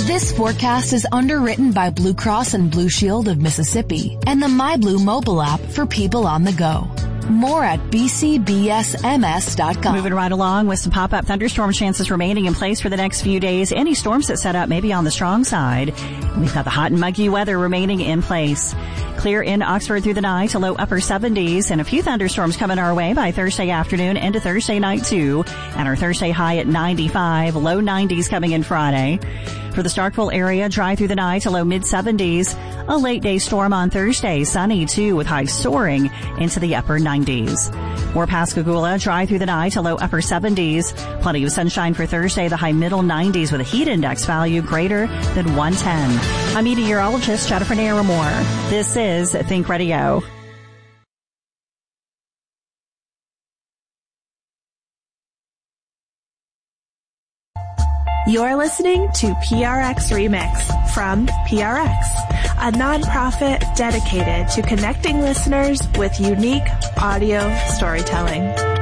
This forecast is underwritten by Blue Cross and Blue Shield of Mississippi and the MyBlue mobile app for people on the go. More at bcbsms.com. Moving right along with some pop-up thunderstorm chances remaining in place for the next few days. Any storms that set up maybe on the strong side. We've got the hot and muggy weather remaining in place. Clear in Oxford through the night to low upper 70s, and a few thunderstorms coming our way by Thursday afternoon into Thursday night too. And our Thursday high at 95, low 90s coming in Friday. For the Starkville area, dry through the night to low mid-70s. A late day storm on Thursday, sunny too with highs soaring into the upper 90s. For Pascagoula, dry through the night to low upper 70s. Plenty of sunshine for Thursday, the high middle 90s with a heat index value greater than 110. I'm meteorologist Jennifer Naramore. This is Think Radio. You're listening to PRX Remix from PRX, a nonprofit dedicated to connecting listeners with unique audio storytelling.